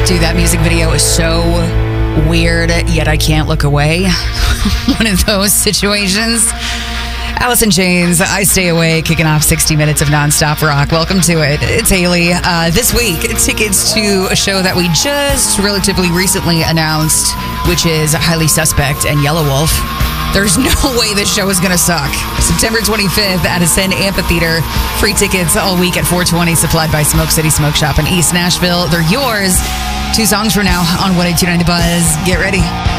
Dude, that music video is so weird, yet I can't look away. One of those situations. Alice in Chains, I Stay Away, kicking off 60 minutes of nonstop rock. Welcome to it. It's Haley. This week, tickets to a show that we just relatively recently announced, which is Highly Suspect and Yellow Wolf. There's no way this show is going to suck. September 25th at Ascend Amphitheater. Free tickets all week at 420, supplied by Smoke City Smoke Shop in East Nashville. They're yours. 2 songs from now on 102.9 The Buzz. Get ready.